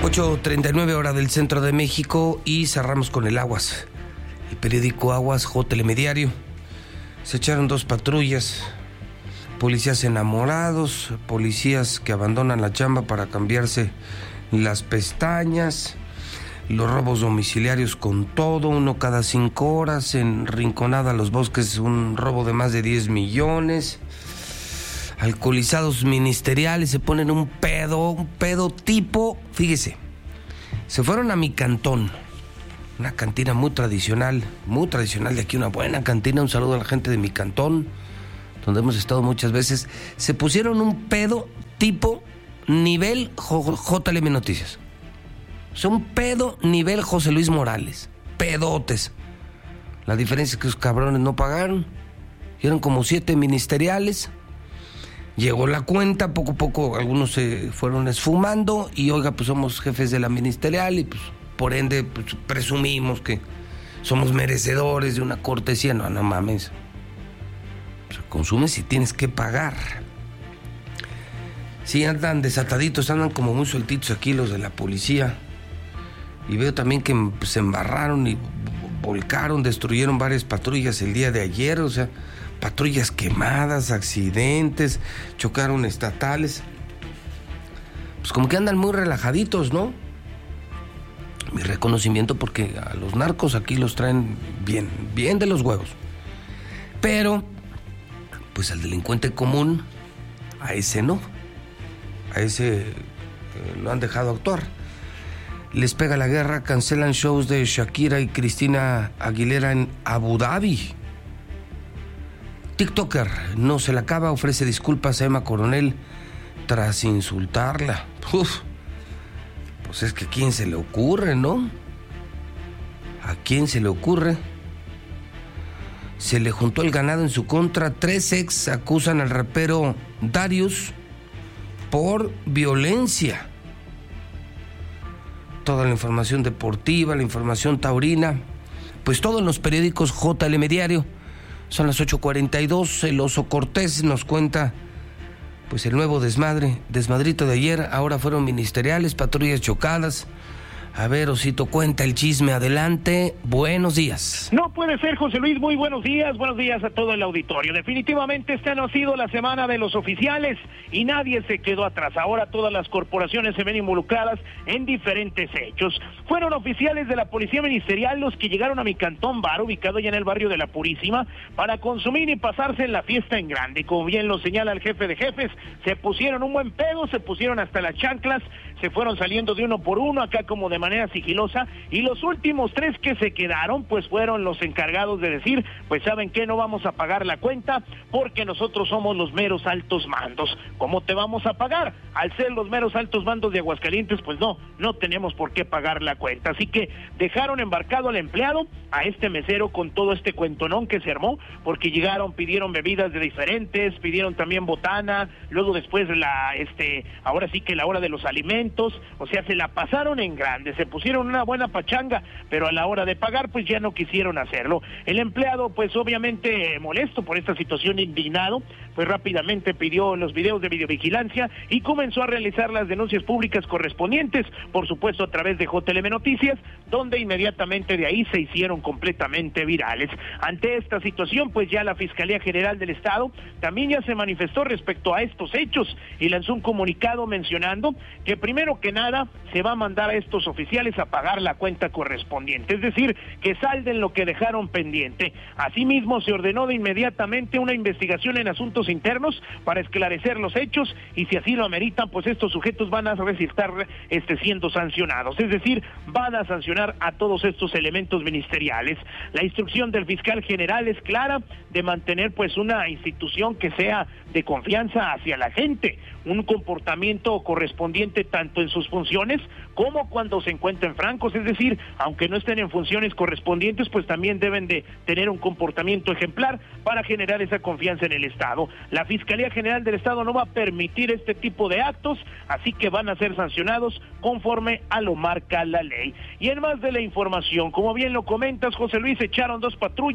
8:39 hora del centro de México y cerramos con el Aguas. El periódico Aguas, J Telediario. Se echaron 2 patrullas, policías enamorados, policías que abandonan la chamba para cambiarse las pestañas, los robos domiciliarios con todo, uno cada 5 horas, en Rinconada, Los Bosques, un robo de más de 10 millones. Alcoholizados ministeriales se ponen un pedo tipo, fíjese, se fueron a Mi Cantón, una cantina muy tradicional de aquí, una buena cantina. Un saludo a la gente de Mi Cantón, donde hemos estado muchas veces. Se pusieron un pedo tipo nivel JLM Noticias. O sea, un pedo nivel José Luis Morales, pedotes. La diferencia es que esos cabrones no pagaron, eran como 7 ministeriales. Llegó la cuenta, poco a poco algunos se fueron esfumando y oiga, pues somos jefes de la ministerial y pues por ende pues, presumimos que somos merecedores de una cortesía. No mames. Pues, consumes si tienes que pagar. Sí, andan desataditos, andan como muy sueltitos aquí los de la policía. Y veo también que se embarraron y volcaron, destruyeron varias patrullas el día de ayer, o sea, patrullas quemadas, accidentes, chocaron estatales. Pues como que andan muy relajaditos, ¿no? Mi reconocimiento, porque a los narcos aquí los traen bien de los huevos. Pero, pues al delincuente común, a ese no. A ese lo han dejado actuar. Les pega la guerra, cancelan shows de Shakira y Cristina Aguilera en Abu Dhabi. TikToker no se la acaba, ofrece disculpas a Emma Coronel tras insultarla. Pues es que ¿a quién se le ocurre, no? ¿A quién se le ocurre? Se le juntó el ganado en su contra. 3 ex acusan al rapero Darius por violencia. Toda la información deportiva, la información taurina, pues todo en los periódicos JLM Diario. Son las 8:42, el Oso Cortés nos cuenta pues el nuevo desmadrito de ayer. Ahora fueron ministeriales, patrullas chocadas. A ver, Osito, cuenta el chisme, adelante, buenos días. No puede ser, José Luis, muy buenos días a todo el auditorio. Definitivamente esta no ha sido la semana de los oficiales y nadie se quedó atrás. Ahora todas las corporaciones se ven involucradas en diferentes hechos. Fueron oficiales de la Policía Ministerial los que llegaron a Mi Cantón Bar, ubicado ya en el barrio de La Purísima, para consumir y pasarse en la fiesta en grande. Como bien lo señala el jefe de jefes, se pusieron un buen pedo, se pusieron hasta las chanclas, se fueron saliendo de uno por uno, acá como de manera sigilosa, y los últimos 3 que se quedaron, pues fueron los encargados de decir, pues saben que no vamos a pagar la cuenta, porque nosotros somos los meros altos mandos. ¿Cómo te vamos a pagar? Al ser los meros altos mandos de Aguascalientes, pues no tenemos por qué pagar la cuenta. Así que dejaron embarcado al empleado, a este mesero con todo este cuentonón que se armó, porque llegaron, pidieron bebidas de diferentes, pidieron también botana, luego después ahora sí que la hora de los alimentos, o sea, se la pasaron en grande, se pusieron una buena pachanga, pero a la hora de pagar pues ya no quisieron hacerlo. El empleado pues obviamente molesto por esta situación, indignado, pues rápidamente pidió los videos de videovigilancia y comenzó a realizar las denuncias públicas correspondientes, por supuesto a través de JLM Noticias, donde inmediatamente de ahí se hicieron completamente virales. Ante esta situación pues ya la Fiscalía General del Estado también ya se manifestó respecto a estos hechos y lanzó un comunicado mencionando que primero que nada se va a mandar a estos oficiales a pagar la cuenta correspondiente, es decir, que salden lo que dejaron pendiente. Asimismo, se ordenó de inmediatamente una investigación en asuntos internos para esclarecer los hechos y si así lo ameritan, pues estos sujetos van a resultar siendo sancionados, es decir, van a sancionar a todos estos elementos ministeriales. La instrucción del fiscal general es clara, de mantener pues una institución que sea de confianza hacia la gente, un comportamiento correspondiente tanto en sus funciones como cuando se encuentren francos, es decir, aunque no estén en funciones correspondientes, pues también deben de tener un comportamiento ejemplar para generar esa confianza en el Estado. La Fiscalía General del Estado no va a permitir este tipo de actos, así que van a ser sancionados conforme a lo marca la ley. Y en más de la información, como bien lo comentas, José Luis, echaron 2 patrullas,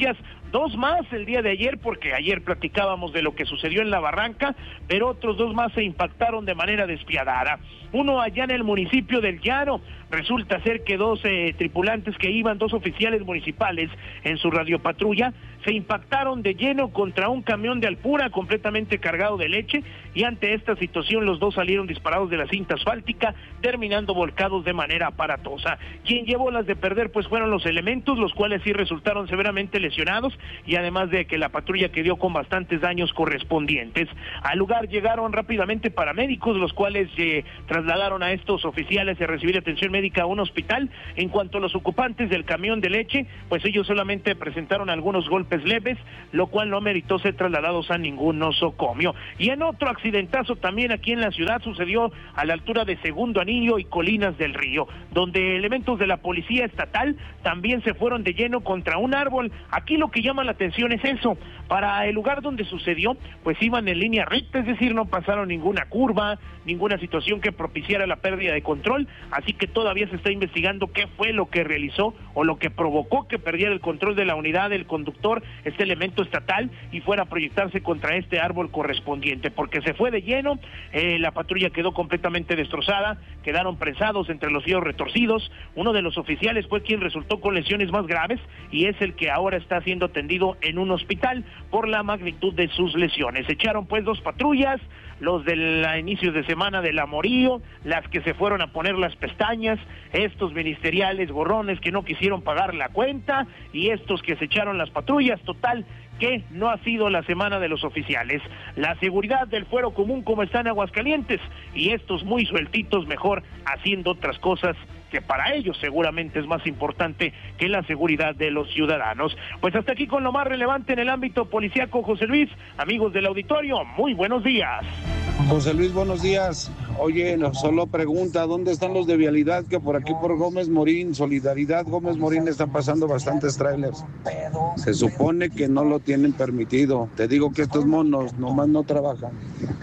2 más el día de ayer, porque ayer platicábamos de lo que sucedió en La Barranca, pero otros 2 más se impactaron de manera despiadada. Uno allá en el municipio del Llano. Resulta ser que 2 tripulantes que iban, 2 oficiales municipales en su radiopatrulla, se impactaron de lleno contra un camión de Alpura completamente cargado de leche, y ante esta situación los 2 salieron disparados de la cinta asfáltica, terminando volcados de manera aparatosa. Quien llevó las de perder pues fueron los elementos, los cuales sí resultaron severamente lesionados, y además de que la patrulla quedó con bastantes daños correspondientes. Al lugar llegaron rápidamente paramédicos, los cuales trasladaron a estos oficiales a recibir atención médica a un hospital. En cuanto a los ocupantes del camión de leche, pues ellos solamente presentaron algunos golpes leves, lo cual no meritó ser trasladados a ningún nosocomio. Y en otro accidentazo también aquí en la ciudad sucedió a la altura de Segundo Anillo y Colinas del Río, donde elementos de la policía estatal también se fueron de lleno contra un árbol. Aquí lo que llama la atención es eso: para el lugar donde sucedió, pues iban en línea recta, es decir, no pasaron ninguna curva, ninguna situación que propiciara la pérdida de control, así que todavía se está investigando qué fue lo que realizó o lo que provocó que perdiera el control de la unidad del conductor, este elemento estatal, y fuera a proyectarse contra este árbol correspondiente, porque se fue de lleno. La patrulla quedó completamente destrozada, quedaron prensados entre los fierros retorcidos. Uno de los oficiales fue quien resultó con lesiones más graves y es el que ahora está siendo atendido en un hospital por la magnitud de sus lesiones. Se echaron pues 2 patrullas, los del inicio de semana del Amorío, las que se fueron a poner las pestañas, estos ministeriales gorrones que no quisieron pagar la cuenta, y estos que se echaron las patrullas. Total que no ha sido la semana de los oficiales. La seguridad del fuero común como está en Aguascalientes, y estos muy sueltitos mejor haciendo otras cosas que para ellos seguramente es más importante que la seguridad de los ciudadanos. Pues hasta aquí con lo más relevante en el ámbito policíaco, José Luis. Amigos del auditorio, muy buenos días. José Luis, buenos días. Oye, solo pregunta, ¿dónde están los de vialidad? Que por aquí por Gómez Morín, Solidaridad Gómez Morín, están pasando bastantes trailers. Se supone que no lo tienen permitido. Te digo que estos monos nomás no trabajan.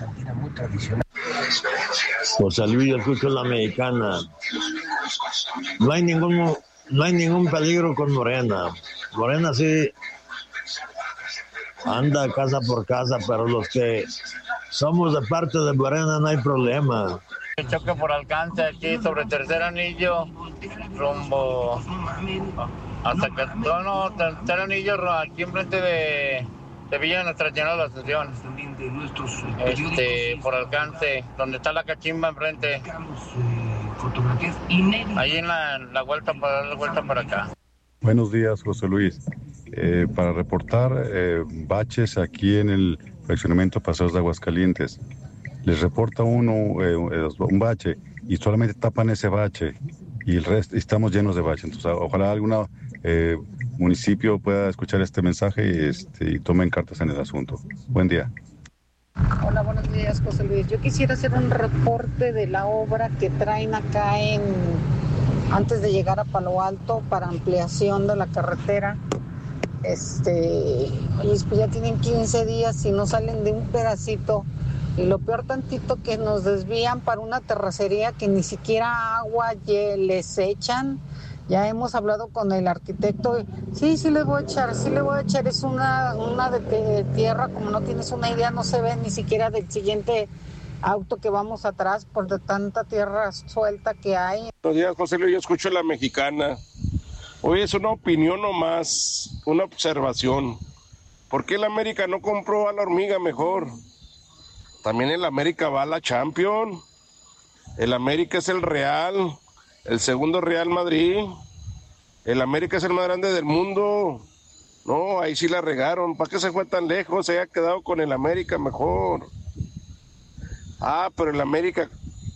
José Luis, yo escucho la mexicana. No hay ningún peligro con Morena. Morena sí anda casa por casa, pero los que somos de parte de Morena no hay problema. El choque por alcance aquí sobre Tercer Anillo, rumbo hasta que Tercer Anillo, aquí enfrente de Villa Nuestra Señora de la Asunción. Por alcance, donde está la cachimba enfrente. Ahí en la vuelta, para dar la vuelta para acá. Buenos días, José Luis. Para reportar baches aquí en el fraccionamiento Paseos de Aguascalientes. Les reporta uno un bache y solamente tapan ese bache y el resto estamos llenos de baches. Entonces, ojalá algún municipio pueda escuchar este mensaje y tomen cartas en el asunto. Buen día. Hola, buenos días, José Luis. Yo quisiera hacer un reporte de la obra que traen acá antes de llegar a Palo Alto para ampliación de la carretera. Pues ya tienen 15 días y no salen de un pedacito. Y lo peor tantito que nos desvían para una terracería que ni siquiera agua les echan. Ya hemos hablado con el arquitecto. Sí le voy a echar. Es una de tierra, como no tienes una idea, no se ve ni siquiera del siguiente auto que vamos atrás por de tanta tierra suelta que hay. Buenos días, José Luis, yo escucho la mexicana. Hoy es una opinión nomás, una observación. ¿Por qué el América no compró a la Hormiga mejor? También el América va a la Champions. El América es el Real, el segundo Real Madrid. El América es el más grande del mundo. No, ahí sí la regaron. ¿Para qué se fue tan lejos? Se haya quedado con el América mejor. Pero el América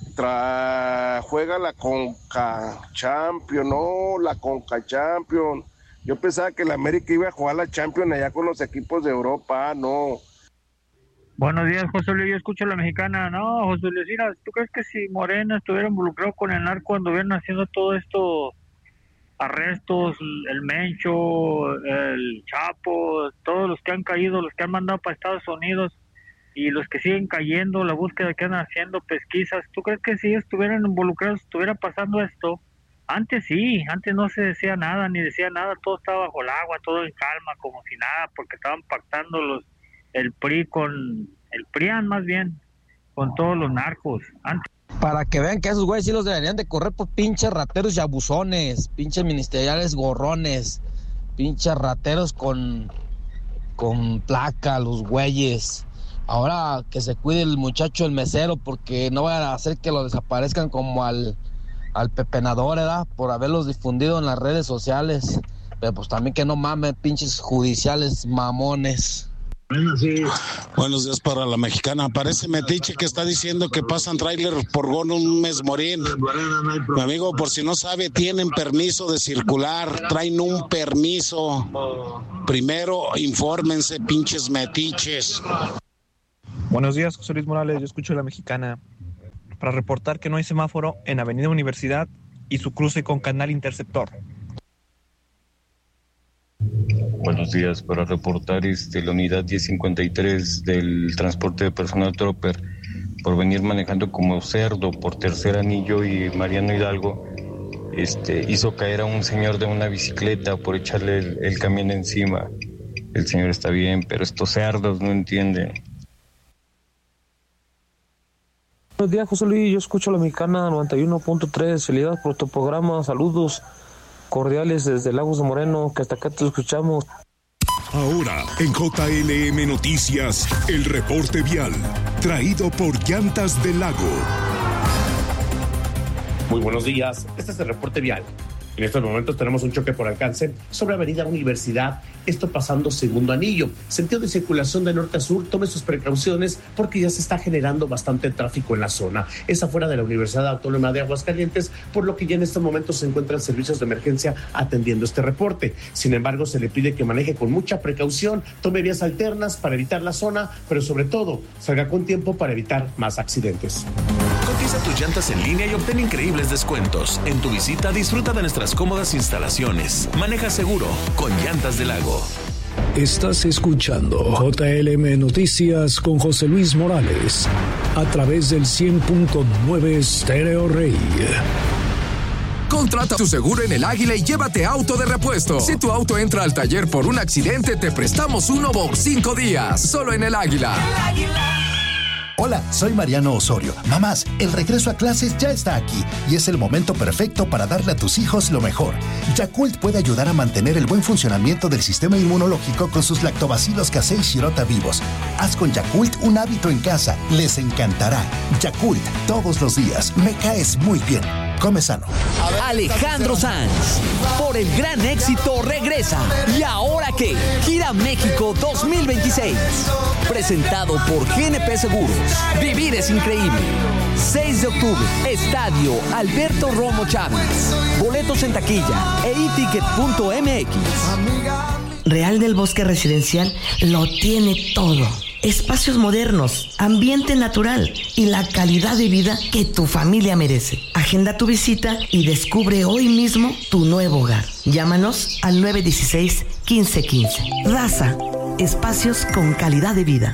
juega la Conca Champions, no, la Conca Champions. Yo pensaba que el América iba a jugar la Champions allá con los equipos de Europa, no. Buenos días, José Luis, yo escucho la mexicana. No, José Luis, mira, ¿tú crees que si Morena estuviera involucrado con el narco cuando estuvieran haciendo todo esto, arrestos, el Mencho, el Chapo, todos los que han caído, los que han mandado para Estados Unidos y los que siguen cayendo, la búsqueda que andan haciendo, pesquisas, ¿tú crees que si ellos estuvieran involucrados, estuviera pasando esto? Antes sí, antes no se decía nada, ni decía nada, todo estaba bajo el agua, todo en calma, como si nada, porque estaban pactando el PRIAN más bien, con todos los narcos. Antes. Para que vean que esos güeyes sí los deberían de correr por pinches rateros y abusones, pinches ministeriales gorrones, pinches rateros con placa, los güeyes. Ahora que se cuide el muchacho, el mesero, porque no vayan a hacer que lo desaparezcan como al pepenador, ¿verdad? Por haberlos difundido en las redes sociales. Pero pues también que no mamen, pinches judiciales mamones. Bueno, sí. Buenos días para la mexicana. Parece metiche que está diciendo que pasan tráiler por Gómez Morín. Mi amigo, por si no sabe, tienen permiso de circular, traen un permiso. Primero, infórmense, pinches metiches. Buenos días, José Luis Morales. Yo escucho a la mexicana para reportar que no hay semáforo en Avenida Universidad y su cruce con Canal Interceptor. Buenos días, para reportar la unidad 1053 del transporte de personal Tropper por venir manejando como cerdo por Tercer Anillo y Mariano Hidalgo, hizo caer a un señor de una bicicleta por echarle el camión encima. El señor está bien, pero estos cerdos no entienden. Buenos días, José Luis, yo escucho a la mexicana 91.3, felicidades por tu programa, saludos cordiales desde Lagos de Moreno, que hasta acá te escuchamos. Ahora, en JLM Noticias, el reporte vial, traído por Llantas del Lago. Muy buenos días, este es el reporte vial. En estos momentos tenemos un choque por alcance sobre Avenida Universidad, esto pasando Segundo Anillo. Sentido de circulación de norte a sur, tome sus precauciones porque ya se está generando bastante tráfico en la zona. Es afuera de la Universidad Autónoma de Aguascalientes, por lo que ya en estos momentos se encuentran servicios de emergencia atendiendo este reporte. Sin embargo, se le pide que maneje con mucha precaución, tome vías alternas para evitar la zona, pero sobre todo, salga con tiempo para evitar más accidentes. Cotiza tus llantas en línea y obtén increíbles descuentos. En tu visita disfruta de nuestras cómodas instalaciones. Maneja seguro con Llantas del Lago. Estás escuchando JLM Noticias con José Luis Morales a través del 100.9 Stereo Rey. Contrata tu seguro en El Águila y llévate auto de repuesto. Si tu auto entra al taller por un accidente, te prestamos uno por 5 días. Solo en El Águila. El Águila. Hola, soy Mariano Osorio. Mamás, el regreso a clases ya está aquí y es el momento perfecto para darle a tus hijos lo mejor. Yakult puede ayudar a mantener el buen funcionamiento del sistema inmunológico con sus lactobacilos casei shirota vivos. Haz con Yakult un hábito en casa. Les encantará. Yakult, todos los días. Me caes muy bien. Come sano. Alejandro Sanz, por el gran éxito, regresa. ¿Y ahora qué? Gira México 2026. Presentado por GNP Seguros. Vivir es increíble. 6 de octubre, Estadio Alberto Romo Chávez. Boletos en taquilla e eticket.mx. Real del Bosque Residencial lo tiene todo. Espacios modernos, ambiente natural y la calidad de vida que tu familia merece. Agenda tu visita y descubre hoy mismo tu nuevo hogar. Llámanos al 916-1515. Raza, espacios con calidad de vida.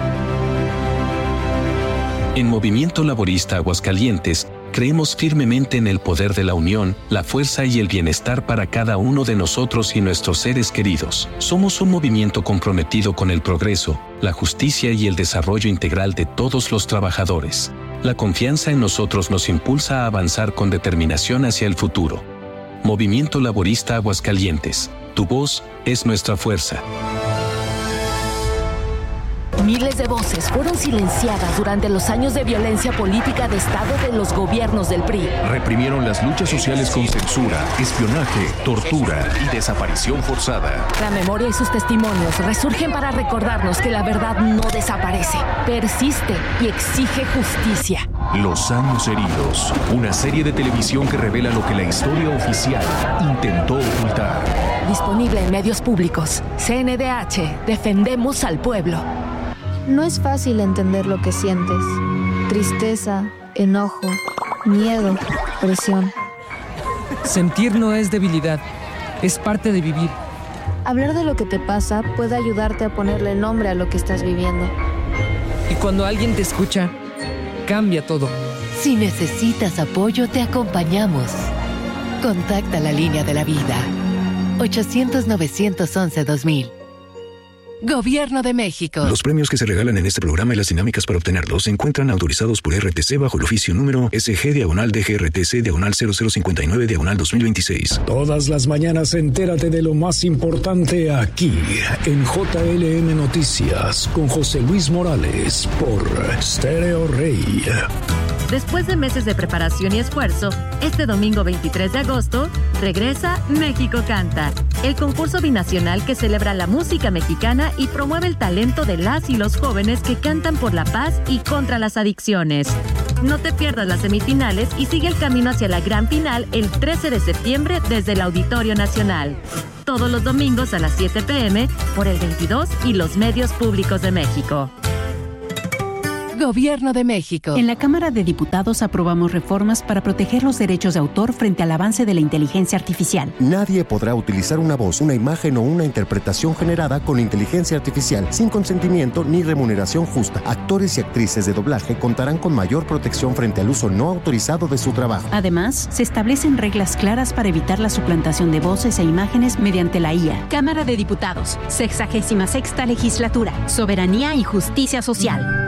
En Movimiento Laborista Aguascalientes, creemos firmemente en el poder de la unión, la fuerza y el bienestar para cada uno de nosotros y nuestros seres queridos. Somos un movimiento comprometido con el progreso, la justicia y el desarrollo integral de todos los trabajadores. La confianza en nosotros nos impulsa a avanzar con determinación hacia el futuro. Movimiento Laborista Aguascalientes. Tu voz es nuestra fuerza. Miles de voces fueron silenciadas durante los años de violencia política de Estado de los gobiernos del PRI. Reprimieron las luchas sociales con censura, espionaje, tortura y desaparición forzada. La memoria y sus testimonios resurgen para recordarnos que la verdad no desaparece, persiste y exige justicia. Los años heridos, una serie de televisión que revela lo que la historia oficial intentó ocultar. Disponible en medios públicos. CNDH, defendemos al pueblo. No es fácil entender lo que sientes. Tristeza, enojo, miedo, presión. Sentir no es debilidad, es parte de vivir. Hablar de lo que te pasa puede ayudarte a ponerle nombre a lo que estás viviendo. Y cuando alguien te escucha, cambia todo. Si necesitas apoyo, te acompañamos. Contacta la línea de la vida. 800-911-2000. Gobierno de México. Los premios que se regalan en este programa y las dinámicas para obtenerlos se encuentran autorizados por RTC bajo el oficio número SG-DGRTC/0059/2026. Todas las mañanas entérate de lo más importante aquí en JLM Noticias con José Luis Morales por Stereo Rey. Después de meses de preparación y esfuerzo, este domingo 23 de agosto regresa México Canta, el concurso binacional que celebra la música mexicana y promueve el talento de las y los jóvenes que cantan por la paz y contra las adicciones. No te pierdas las semifinales y sigue el camino hacia la gran final el 13 de septiembre desde el Auditorio Nacional. Todos los domingos a las 7 p.m. por el 22 y los medios públicos de México. Gobierno de México. En la Cámara de Diputados aprobamos reformas para proteger los derechos de autor frente al avance de la inteligencia artificial. Nadie podrá utilizar una voz, una imagen o una interpretación generada con inteligencia artificial sin consentimiento ni remuneración justa. Actores y actrices de doblaje contarán con mayor protección frente al uso no autorizado de su trabajo. Además, se establecen reglas claras para evitar la suplantación de voces e imágenes mediante la IA. Cámara de Diputados, 66ª Legislatura, Soberanía y Justicia Social.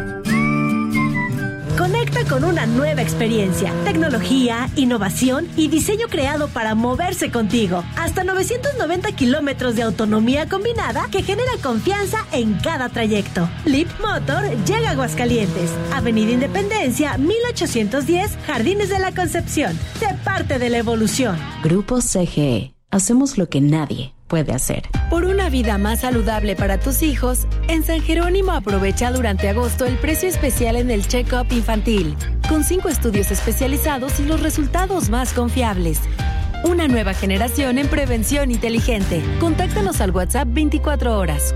Conecta con una nueva experiencia, tecnología, innovación y diseño creado para moverse contigo. Hasta 990 kilómetros de autonomía combinada que genera confianza en cada trayecto. Leap Motor llega a Aguascalientes, Avenida Independencia, 1810, Jardines de la Concepción. Sé parte de la evolución. Grupo CGE. Hacemos lo que nadie puede hacer. Por una vida más saludable para tus hijos, en San Jerónimo aprovecha durante agosto el precio especial en el check-up infantil, con 5 estudios especializados y los resultados más confiables. Una nueva generación en prevención inteligente. Contáctanos al WhatsApp 24 horas,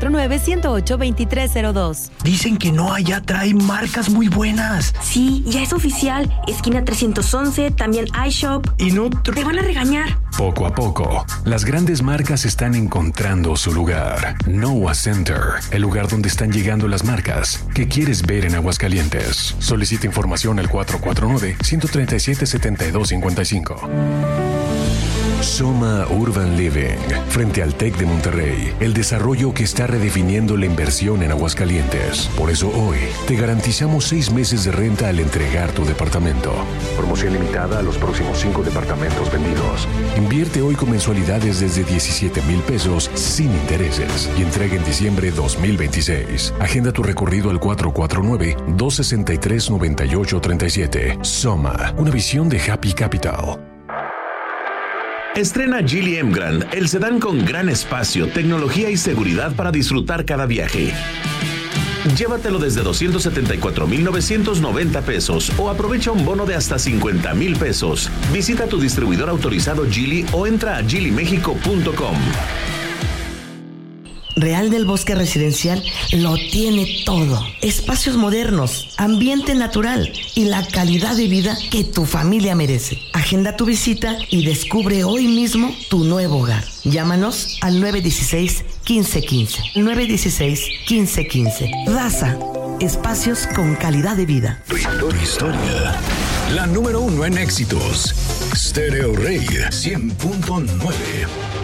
449-108-2302. Dicen que no, allá trae marcas muy buenas. Sí, ya es oficial. Esquina 311, también iShop. Y no... Te van a regañar. Poco a poco, las grandes marcas están encontrando su lugar. Noah Center, el lugar donde están llegando las marcas que quieres ver en Aguascalientes. Solicita información al 449-137-7255. Soma Urban Living, frente al TEC de Monterrey, el desarrollo que está redefiniendo la inversión en Aguascalientes. Por eso hoy te garantizamos 6 meses de renta al entregar tu departamento. Promoción limitada a los próximos 5 departamentos vendidos. Invierte hoy con mensualidades desde 17,000 pesos sin intereses y entrega en diciembre 2026. Agenda tu recorrido al 449-263-9837. Soma, una visión de Happy Capital. Estrena Geely Emgrand, el sedán con gran espacio, tecnología y seguridad para disfrutar cada viaje. Llévatelo desde 274,990 pesos o aprovecha un bono de hasta 50,000 pesos. Visita tu distribuidor autorizado Geely o entra a geelymexico.com. Real del Bosque Residencial lo tiene todo. Espacios modernos, ambiente natural y la calidad de vida que tu familia merece. Agenda tu visita y descubre hoy mismo tu nuevo hogar. Llámanos al 916-1515. 916-1515. Raza, espacios con calidad de vida. Tu historia. La número 1 en éxitos. Stereo Rey 100.9.